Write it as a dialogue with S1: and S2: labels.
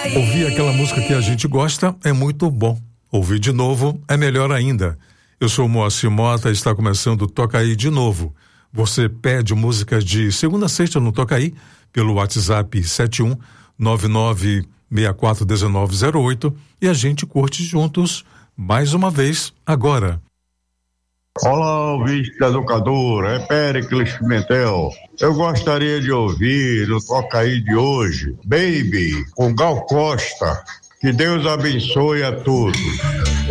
S1: Ouvir aquela música que a gente gosta é muito bom. Ouvir de novo é melhor ainda. Eu sou o Moacir Mota e está começando o Toca Aí de novo. Você pede músicas de segunda a sexta no Toca Aí pelo WhatsApp 7199641908 e a gente curte juntos mais uma vez agora.
S2: Olá, ouvinte da educadora, é Péricles Pimentel. Eu gostaria de ouvir no Toca Aí de hoje, Baby, com Gal Costa. Que Deus abençoe a todos.